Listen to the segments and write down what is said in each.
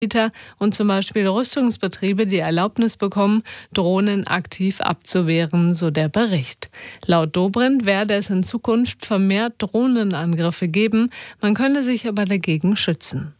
und zum Beispiel Rüstungsbetriebe die Erlaubnis bekommen, Drohnen aktiv abzuwehren, so der Bericht. Laut Dobrindt werde es in Zukunft vermehrt Drohnenangriffe geben, man könne sich aber dagegen schützen.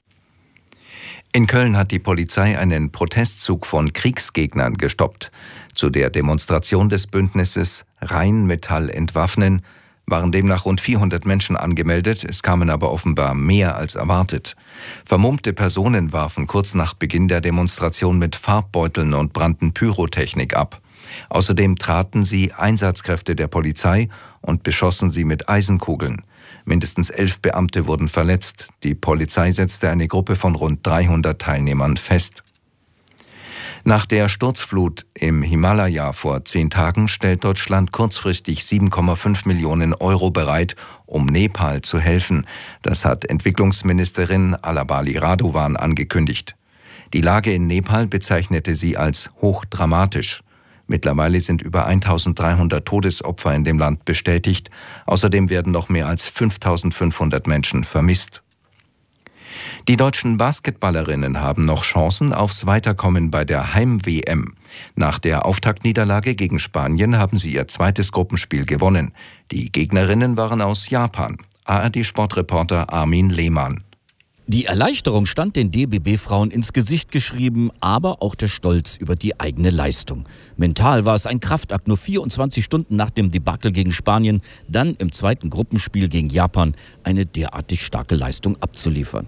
In Köln hat die Polizei einen Protestzug von Kriegsgegnern gestoppt. Zu der Demonstration des Bündnisses Rheinmetall entwaffnen waren demnach rund 400 Menschen angemeldet, es kamen aber offenbar mehr als erwartet. Vermummte Personen warfen kurz nach Beginn der Demonstration mit Farbbeuteln und brannten Pyrotechnik ab. Außerdem traten sie Einsatzkräfte der Polizei und beschossen sie mit Eisenkugeln. Mindestens 11 Beamte wurden verletzt. Die Polizei setzte eine Gruppe von rund 300 Teilnehmern fest. Nach der Sturzflut im Himalaya vor 10 Tagen stellt Deutschland kurzfristig 7,5 Millionen Euro bereit, um Nepal zu helfen. Das hat Entwicklungsministerin Alabali Radovan angekündigt. Die Lage in Nepal bezeichnete sie als hochdramatisch. Mittlerweile sind über 1300 Todesopfer in dem Land bestätigt. Außerdem werden noch mehr als 5500 Menschen vermisst. Die deutschen Basketballerinnen haben noch Chancen aufs Weiterkommen bei der Heim-WM. Nach der Auftaktniederlage gegen Spanien haben sie ihr zweites Gruppenspiel gewonnen. Die Gegnerinnen waren aus Japan. ARD-Sportreporter Armin Lehmann. Die Erleichterung stand den DBB-Frauen ins Gesicht geschrieben, aber auch der Stolz über die eigene Leistung. Mental war es ein Kraftakt, nur 24 Stunden nach dem Debakel gegen Spanien, dann im zweiten Gruppenspiel gegen Japan eine derartig starke Leistung abzuliefern.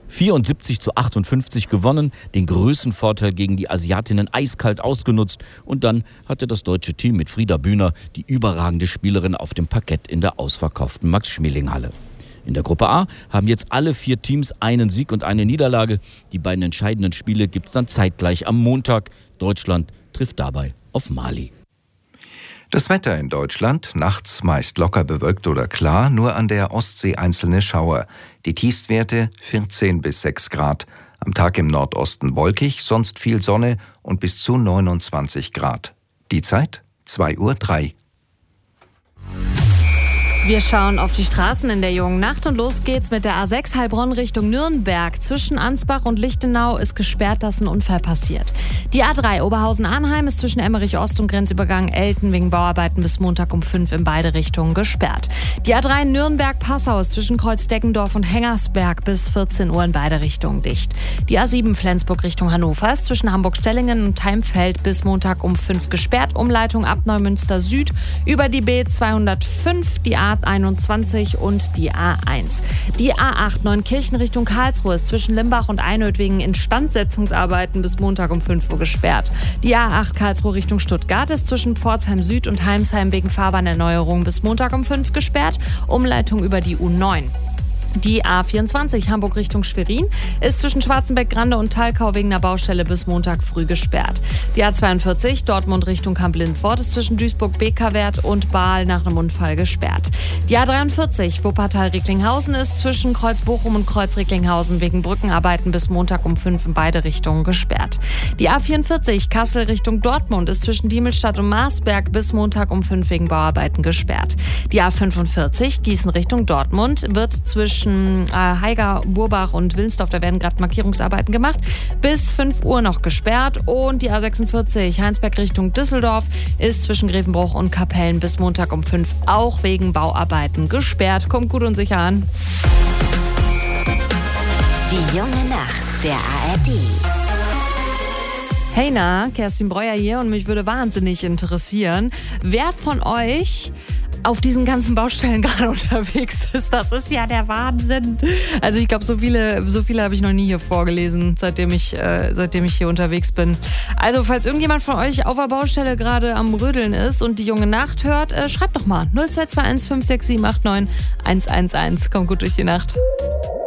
74:58 gewonnen, den Größenvorteil gegen die Asiatinnen eiskalt ausgenutzt und dann hatte das deutsche Team mit Frieda Bühner die überragende Spielerin auf dem Parkett in der ausverkauften Max-Schmeling-Halle. In der Gruppe A haben jetzt alle 4 Teams einen Sieg und eine Niederlage. Die beiden entscheidenden Spiele gibt es dann zeitgleich am Montag. Deutschland trifft dabei auf Mali. Das Wetter in Deutschland, nachts meist locker bewölkt oder klar, nur an der Ostsee einzelne Schauer. Die Tiefstwerte 14 bis 6 Grad. Am Tag im Nordosten wolkig, sonst viel Sonne und bis zu 29 Grad. Die Zeit 2:03 Uhr. Wir schauen auf die Straßen in der jungen Nacht und los geht's mit der A6 Heilbronn Richtung Nürnberg. Zwischen Ansbach und Lichtenau ist gesperrt, dass ein Unfall passiert. Die A3 Oberhausen-Arnheim ist zwischen Emmerich-Ost und Grenzübergang Elten wegen Bauarbeiten bis Montag um 5 in beide Richtungen gesperrt. Die A3 Nürnberg-Passau ist zwischen Kreuz-Deggendorf und Hengersberg bis 14 Uhr in beide Richtungen dicht. Die A7 Flensburg Richtung Hannover ist zwischen Hamburg-Stellingen und Heimfeld bis Montag um 5 gesperrt. Umleitung ab Neumünster Süd über die B205, die A21 und die A1. Die A8 Neunkirchen Richtung Karlsruhe ist zwischen Limbach und Einöd wegen Instandsetzungsarbeiten bis Montag um 5 Uhr gesperrt. Die A8 Karlsruhe Richtung Stuttgart ist zwischen Pforzheim Süd und Heimsheim wegen Fahrbahnerneuerung bis Montag um 5 gesperrt. Umleitung über die U9. Die A24 Hamburg Richtung Schwerin ist zwischen Schwarzenbeck-Grande und Thalkau wegen einer Baustelle bis Montag früh gesperrt. Die A42 Dortmund Richtung Kamp-Lindfort ist zwischen Duisburg-Bekerwert und Baal nach einem Unfall gesperrt. Die A43 Wuppertal-Recklinghausen ist zwischen Kreuz-Bochum und Kreuz-Recklinghausen wegen Brückenarbeiten bis Montag um 5 in beide Richtungen gesperrt. Die A44 Kassel Richtung Dortmund ist zwischen Diemelstadt und Marsberg bis Montag um 5 wegen Bauarbeiten gesperrt. Die A45 Gießen Richtung Dortmund wird zwischen Haiger, Burbach und Wilnsdorf, da werden gerade Markierungsarbeiten gemacht, bis 5 Uhr noch gesperrt. Und die A46 Heinsberg Richtung Düsseldorf ist zwischen Grevenbruch und Kapellen bis Montag um 5 auch wegen Bauarbeiten gesperrt. Kommt gut und sicher an. Die junge Nacht der ARD. Hey na, Kerstin Breuer hier und mich würde wahnsinnig interessieren, wer von euch auf diesen ganzen Baustellen gerade unterwegs ist. Das ist ja der Wahnsinn. Also ich glaube, so viele habe ich noch nie hier vorgelesen, seitdem ich hier unterwegs bin. Also falls irgendjemand von euch auf der Baustelle gerade am Rödeln ist und die junge Nacht hört, schreibt doch mal 0221 56789 111. Kommt gut durch die Nacht.